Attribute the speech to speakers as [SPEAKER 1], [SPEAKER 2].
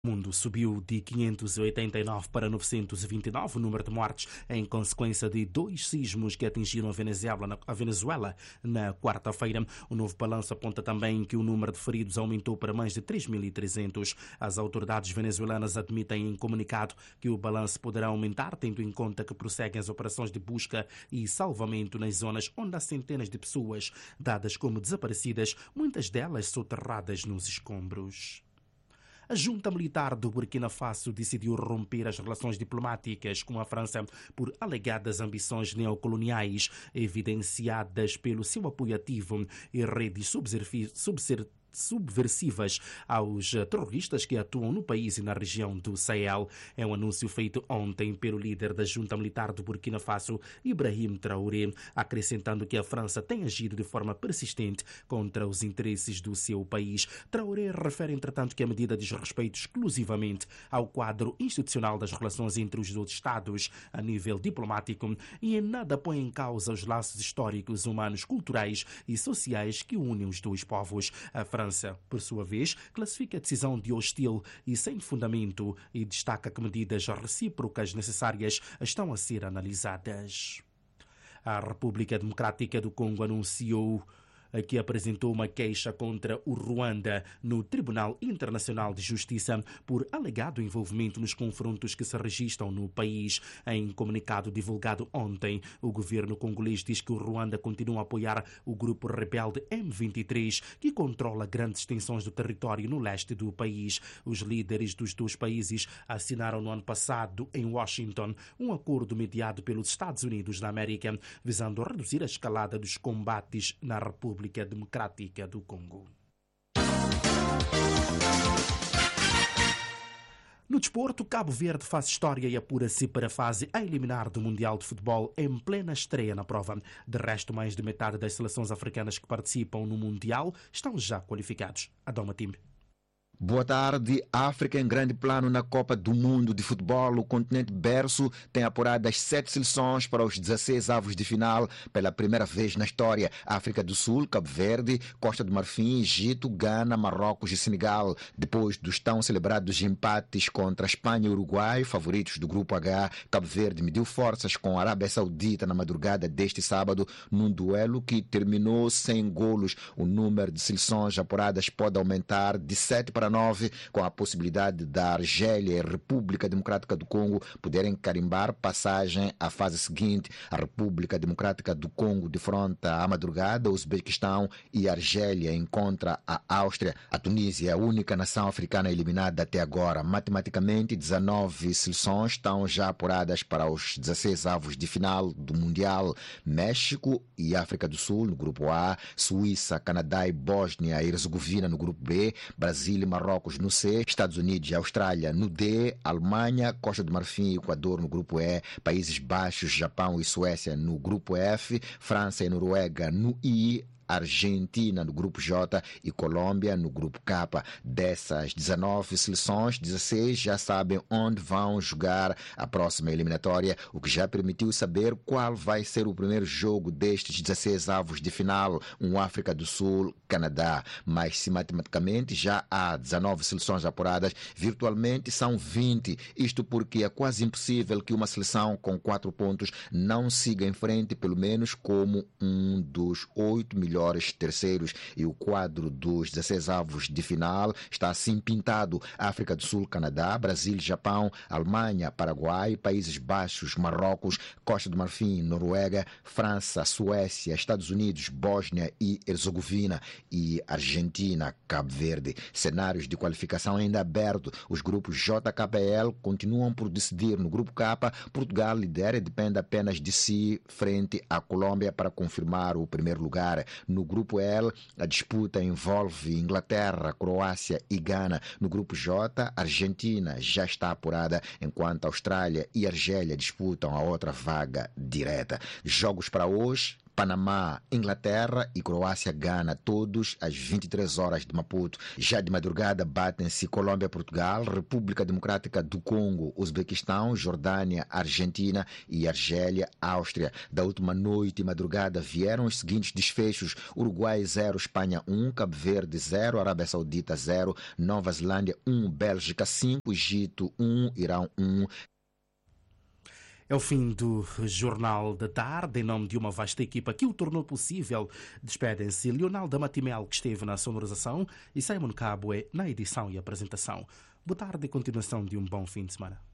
[SPEAKER 1] O mundo subiu de 589 para 929 o número de mortes em consequência de dois sismos que atingiram a Venezuela na quarta-feira. O novo balanço aponta também que o número de feridos aumentou para mais de 3.300. As autoridades venezuelanas admitem em comunicado que o balanço poderá aumentar, tendo em conta que prosseguem as operações de busca e salvamento nas zonas onde há centenas de pessoas dadas como desaparecidas, muitas delas soterradas nos escombros. A junta militar do Burkina Faso decidiu romper as relações diplomáticas com a França por alegadas ambições neocoloniais, evidenciadas pelo seu apoio ativo e redes subversivas aos terroristas que atuam no país e na região do Sahel. É um anúncio feito ontem pelo líder da junta militar do Burkina Faso, Ibrahim Traoré, acrescentando que a França tem agido de forma persistente contra os interesses do seu país. Traoré refere, entretanto, que a medida diz respeito exclusivamente ao quadro institucional das relações entre os dois Estados a nível diplomático e em nada põe em causa os laços históricos, humanos, culturais e sociais que unem os dois povos. A França, por sua vez, classifica a decisão de hostil e sem fundamento e destaca que medidas recíprocas necessárias estão a ser analisadas. A República Democrática do Congo anunciou que apresentou uma queixa contra o Ruanda no Tribunal Internacional de Justiça por alegado envolvimento nos confrontos que se registram no país. Em comunicado divulgado ontem, o governo congolês diz que o Ruanda continua a apoiar o grupo rebelde M23, que controla grandes extensões do território no leste do país. Os líderes dos dois países assinaram no ano passado, em Washington, um acordo mediado pelos Estados Unidos da América, visando reduzir a escalada dos combates na República Democrática do Congo. No desporto, Cabo Verde faz história e apura-se para a fase a eliminar do Mundial de Futebol em plena estreia na prova. De resto, mais de metade das seleções africanas que participam no Mundial estão já qualificados. Adoma Timbe.
[SPEAKER 2] Boa tarde. África em grande plano na Copa do Mundo de Futebol. O continente berço tem apurado as 7 seleções para os 16 avos de final pela primeira vez na história. África do Sul, Cabo Verde, Costa do Marfim, Egito, Gana, Marrocos e Senegal. Depois dos tão celebrados empates contra Espanha e Uruguai, favoritos do Grupo H, Cabo Verde mediu forças com a Arábia Saudita na madrugada deste sábado, num duelo que terminou sem golos. O número de seleções apuradas pode aumentar de 7 para 9, com a possibilidade da Argélia e República Democrática do Congo poderem carimbar passagem à fase seguinte. A República Democrática do Congo defronta à madrugada o Uzbequistão e a Argélia encontra a Áustria. A Tunísia é a única nação africana eliminada até agora. Matematicamente, 19 seleções estão já apuradas para os 16 avos de final do Mundial. México e África do Sul no Grupo A, Suíça, Canadá e Bósnia e Herzegovina no Grupo B, Brasil e Marrocos no C, Estados Unidos e Austrália no D, Alemanha, Costa do Marfim e Equador no Grupo E, Países Baixos, Japão e Suécia no Grupo F, França e Noruega no I, Argentina no Grupo J e Colômbia no Grupo K. Dessas 19 seleções, 16 já sabem onde vão jogar a próxima eliminatória, o que já permitiu saber qual vai ser o primeiro jogo destes 16 avos de final, um África do Sul-Canadá. Mas se matematicamente já há 19 seleções apuradas, virtualmente são 20. Isto porque é quase impossível que uma seleção com 4 pontos não siga em frente, pelo menos como um dos 8 melhores terceiros, e o quadro dos 16 avos de final está assim pintado: África do Sul, Canadá, Brasil, Japão, Alemanha, Paraguai, Países Baixos, Marrocos, Costa do Marfim, Noruega, França, Suécia, Estados Unidos, Bósnia e Herzegovina e Argentina, Cabo Verde. Cenários de qualificação ainda aberto. Os grupos JKL continuam por decidir. No grupo K, Portugal lidera e depende apenas de si frente à Colômbia para confirmar o primeiro lugar. No grupo L, a disputa envolve Inglaterra, Croácia e Gana. No grupo J, a Argentina já está apurada, enquanto a Austrália e a Argélia disputam a outra vaga direta. Jogos para hoje: Panamá, Inglaterra e Croácia, Gana, todos às 23 horas de Maputo. Já de madrugada batem-se Colômbia, Portugal, República Democrática do Congo, Uzbequistão, Jordânia, Argentina e Argélia, Áustria. Da última noite e madrugada vieram os seguintes desfechos: Uruguai 0, Espanha 1, Cabo Verde 0, Arábia Saudita 0, Nova Zelândia 1, Bélgica 5, Egito 1, Irão 1.
[SPEAKER 1] É o fim do Jornal da Tarde. Em nome de uma vasta equipa que o tornou possível, despedem-se Leonardo Matimel, que esteve na sonorização, e Simon Cabue na edição e apresentação. Boa tarde e continuação de um bom fim de semana.